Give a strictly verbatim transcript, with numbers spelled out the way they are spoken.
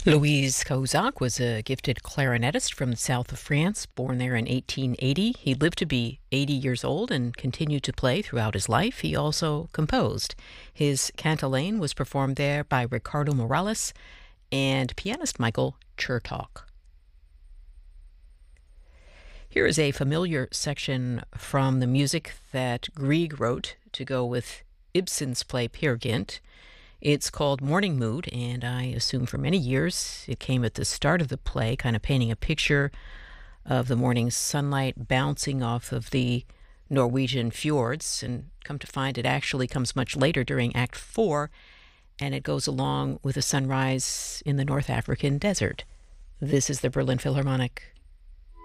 Louise Cahuzac was a gifted clarinetist from the south of France, born there in eighteen eighty. He lived to be eighty years old and continued to play throughout his life. He also composed. His cantilene was performed there by Ricardo Morales and pianist Michael Chertok. Here is a familiar section from the music that Grieg wrote to go with Ibsen's play Peer Gynt. It's called Morning Mood, and I assume for many years it came at the start of the play, kind of painting a picture of the morning sunlight bouncing off of the Norwegian fjords, and come to find it actually comes much later during Act Four, and it goes along with a sunrise in the North African desert. This is the Berlin Philharmonic.